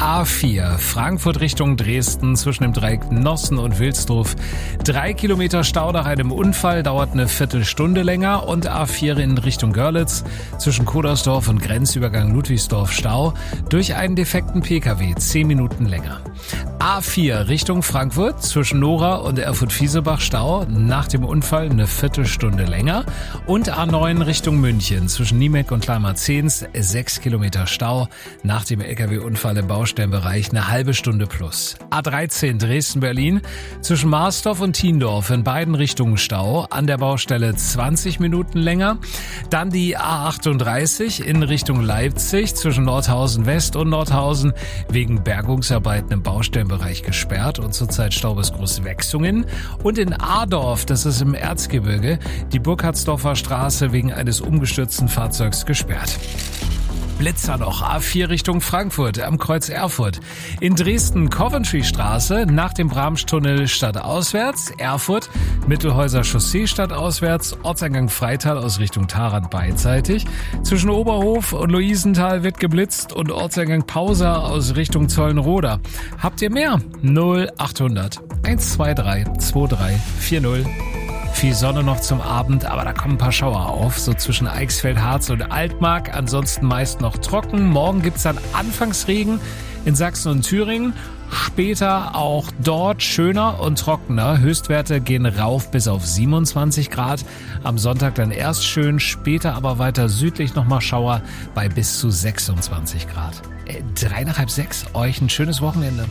A4 Frankfurt Richtung Dresden zwischen dem Dreieck Nossen und Wilsdruf. 3 Kilometer Stau nach einem Unfall, dauert eine Viertelstunde länger. Und A4 in Richtung Görlitz zwischen Kodersdorf und Grenzübergang Ludwigsdorf Stau durch einen defekten Pkw 10 Minuten länger. A4 Richtung Frankfurt zwischen Nora und Erfurt-Fiesebach Stau, nach dem Unfall eine Viertelstunde länger. Und A9 Richtung München zwischen Niemek und Kleinmarzens 6 Kilometer Stau, nach dem LKW-Unfall im Baustellenbereich eine halbe Stunde plus. A13 Dresden-Berlin zwischen Marsdorf und Thiendorf in beiden Richtungen Stau, an der Baustelle 20 Minuten länger. Dann die A38 in Richtung Leipzig zwischen Nordhausen West und Nordhausen wegen Bergungsarbeiten im Baustellenbereich gesperrt und zurzeit Stau bis Großwechsungen. Und in Adorf, das ist im Erzgebirge, die Burkhardsdorfer Straße wegen eines umgestürzten Fahrzeugs gesperrt. Blitzer noch, A4 Richtung Frankfurt am Kreuz Erfurt. In Dresden Coventry-Straße nach dem Bramstunnel stadtauswärts. Erfurt Mittelhäuser Chaussee stadtauswärts. Ortseingang Freital aus Richtung Tharandt beidseitig. Zwischen Oberhof und Luisenthal wird geblitzt und Ortseingang Pausa aus Richtung Zollenroda. Habt ihr mehr? 0800 123 2340. Viel Sonne noch zum Abend, aber da kommen ein paar Schauer auf, so zwischen Eichsfeld, Harz und Altmark. Ansonsten meist noch trocken. Morgen gibt's dann Anfangsregen in Sachsen und Thüringen. Später auch dort schöner und trockener. Höchstwerte gehen rauf bis auf 27 Grad. Am Sonntag dann erst schön, später aber weiter südlich nochmal Schauer bei bis zu 26 Grad. 3 nach halb 6, euch ein schönes Wochenende.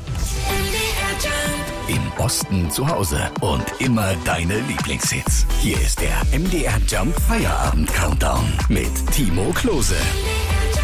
Im Osten zu Hause und immer deine Lieblingshits. Hier ist der MDR Jump Feierabend Countdown mit Timo Klose.